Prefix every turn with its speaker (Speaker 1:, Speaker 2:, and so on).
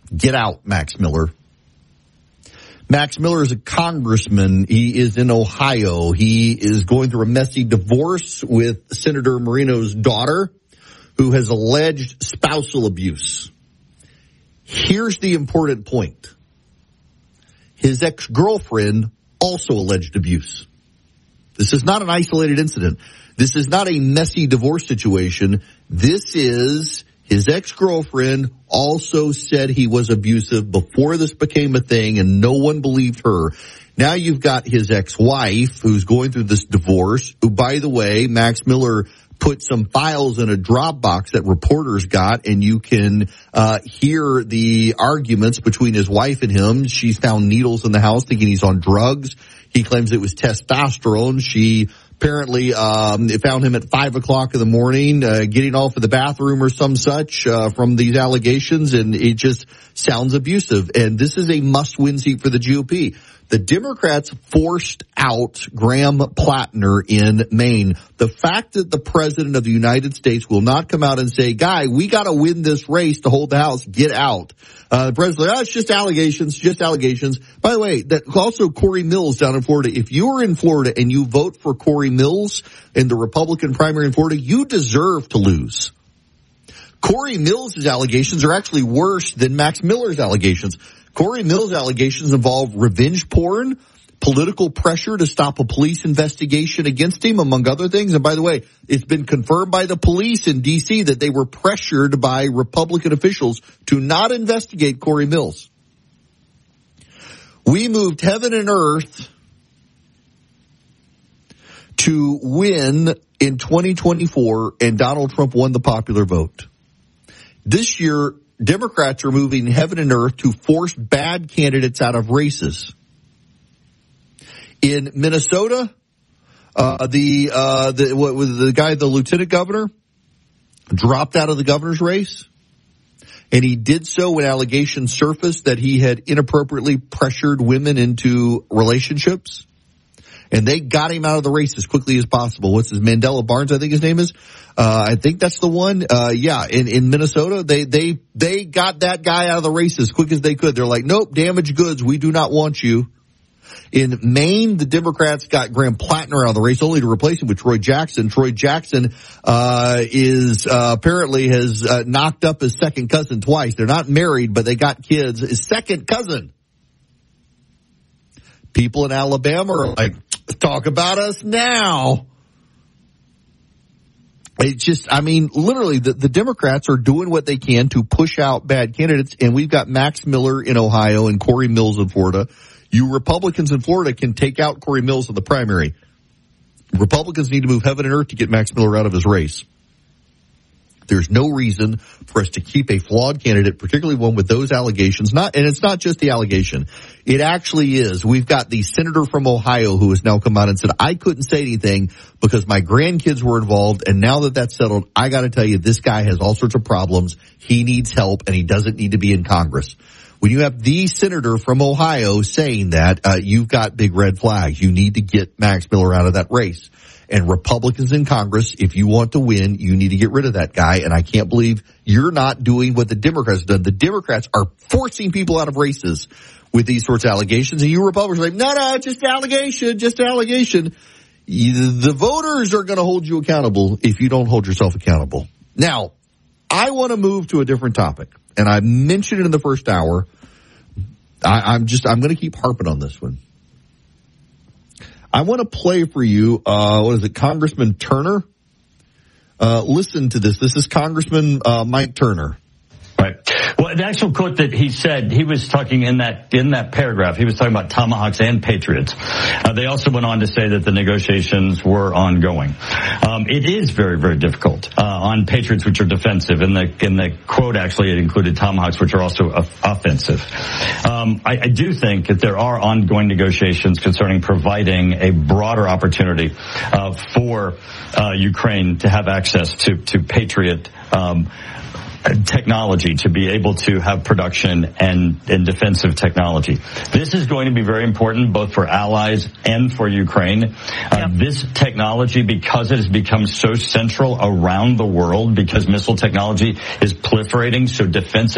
Speaker 1: Get out, Max Miller. Max Miller is a congressman. He is in Ohio. He is going through a messy divorce with Senator Marino's daughter, who has alleged spousal abuse. Here's the important point. His ex-girlfriend also alleged abuse. This is not an isolated incident. This is not a messy divorce situation. This is his ex-girlfriend also said he was abusive before this became a thing, and no one believed her. Now you've got his ex-wife who's going through this divorce, who, by the way, Max Miller put some files in a Dropbox that reporters got, and you can hear the arguments between his wife and him. She's found needles in the house thinking he's on drugs. He claims it was testosterone. She apparently found him at 5 o'clock in the morning getting off of the bathroom or some such from these allegations, and it just sounds abusive. And this is a must-win seat for the GOP. The Democrats forced out Graham Plattner in Maine. The fact that the president of the United States will not come out and say, "Guy, we got to win this race to hold the House. Get out." The president's like, "Oh, it's just allegations, just allegations." By the way, that also Corey Mills down in Florida. If you are in Florida and you vote for Corey Mills in the Republican primary in Florida, you deserve to lose. Corey Mills' allegations are actually worse than Max Miller's allegations. Corey Mills' allegations involve revenge porn, political pressure to stop a police investigation against him, among other things. And by the way, it's been confirmed by the police in D.C. that they were pressured by Republican officials to not investigate Corey Mills. We moved heaven and earth to win in 2024, and Donald Trump won the popular vote. This year, Democrats are moving heaven and earth to force bad candidates out of races. In Minnesota, the lieutenant governor, dropped out of the governor's race, and he did so when allegations surfaced that he had inappropriately pressured women into relationships. And they got him out of the race as quickly as possible. What's his Mandela Barnes, I think his name is. I think that's the one. In Minnesota, they got that guy out of the race as quick as they could. They're like, "Nope, damaged goods. We do not want you." In Maine, the Democrats got Graham Plattner out of the race only to replace him with Troy Jackson. Troy Jackson apparently has knocked up his second cousin twice. They're not married, but they got kids. His second cousin. People in Alabama are like, "Talk about us now." It's just, literally, the Democrats are doing what they can to push out bad candidates, and we've got Max Miller in Ohio and Corey Mills in Florida. You Republicans in Florida can take out Corey Mills in the primary. Republicans need to move heaven and earth to get Max Miller out of his race. There's no reason for us to keep a flawed candidate, particularly one with those allegations. And it's not just the allegation. It actually is. We've got the senator from Ohio who has now come out and said, "I couldn't say anything because my grandkids were involved. And now that that's settled, I got to tell you, this guy has all sorts of problems. He needs help, and he doesn't need to be in Congress." When you have the senator from Ohio saying that, you've got big red flags. You need to get Max Miller out of that race. And Republicans in Congress, if you want to win, you need to get rid of that guy. And I can't believe you're not doing what the Democrats have done. The Democrats are forcing people out of races with these sorts of allegations. And you Republicans are like, no, just allegation, just allegation. The voters are going to hold you accountable if you don't hold yourself accountable. Now, I want to move to a different topic. And I mentioned it in the first hour. I'm going to keep harping on this one. I want to play for you, Congressman Turner? Listen to this. This is Congressman Mike Turner.
Speaker 2: Right. Well, the actual quote that he said, he was talking in that paragraph, he was talking about Tomahawks and Patriots. They also went on to say that the negotiations were ongoing. It is very, very difficult on Patriots, which are defensive. In the quote, actually, it included Tomahawks, which are also offensive. I do think that there are ongoing negotiations concerning providing a broader opportunity for Ukraine to have access to Patriot technology, to be able to have production and defensive technology. This is going to be very important both for allies and for Ukraine. This technology, because it has become so central around the world, because missile technology is proliferating, so defensive